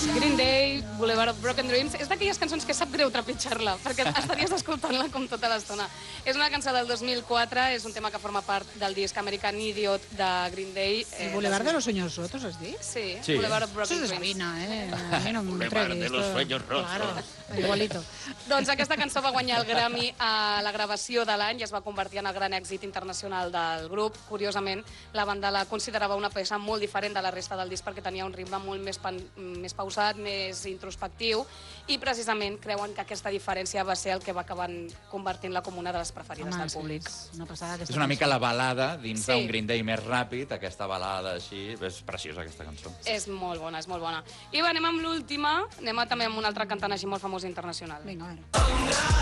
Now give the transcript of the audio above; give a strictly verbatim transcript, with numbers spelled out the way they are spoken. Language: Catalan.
Green Day, Boulevard of Broken Dreams, és d'aquelles cançons que sap greu trepitjar-la, perquè estaries escoltant-la com tota l'estona. És una cançó del dos mil quatre, és un tema que forma part del disc American Idiot de Green Day. ¿El Boulevard de los Sueños Rotos, has dit? Sí, Sí. Boulevard of Eso Broken es Dreams. Sabina, ¿eh? A mí no me Boulevard entregues. de los esto- Sueños Rotos. Claro, igualito. Doncs aquesta cançó va guanyar el Grammy a la gravació de l'any i es va convertir en el gran èxit internacional del grup. Curiosament, la banda la considerava una peça molt diferent de la resta del disc perquè tenia un ritme molt més, pan, més pausat, més introspectiu, i precisament creuen que aquesta diferència va ser el que va acabar convertint-la com una de les preferides Home, del sí, públic. és una passada aquesta És una mica cançó. la balada dins Sí. d'un Green Day més ràpid, aquesta balada així. És preciosa, aquesta cançó. És molt bona, és molt bona. I va, anem amb l'última, anem a, també amb un altre cantant així molt famós internacional. Vinga, a veure.